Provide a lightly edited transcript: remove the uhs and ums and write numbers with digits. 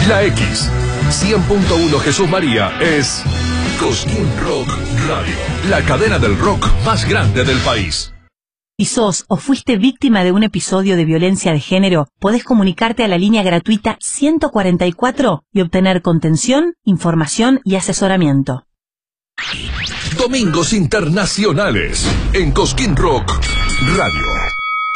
La X, 100.1 Jesús María, es Cosquín Rock Radio, la cadena del rock más grande del país. Si sos o fuiste víctima de un episodio de violencia de género, podés comunicarte a la línea gratuita 144 y obtener contención, información y asesoramiento. Domingos internacionales en Cosquín Rock Radio.